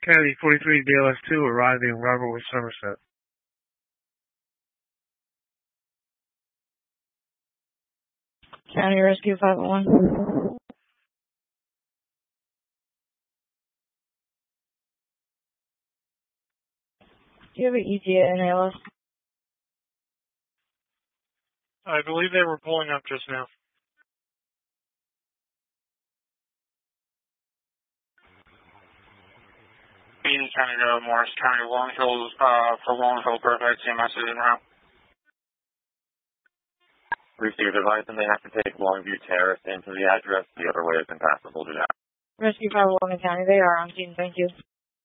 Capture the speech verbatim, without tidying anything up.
Kennedy forty-three B L S two arriving Robert with Somerset. County Rescue five one. Do you have an E T A N A L S? I believe they were pulling up just now. Bean County Road, Morris County, Long Hills, uh, for Long Hill, Burbank, C M S is en route. Received advice, and they have to take Longview Terrace into the address. The other way is impassable. Do that. Rescue five one in County, they are on scene, thank you.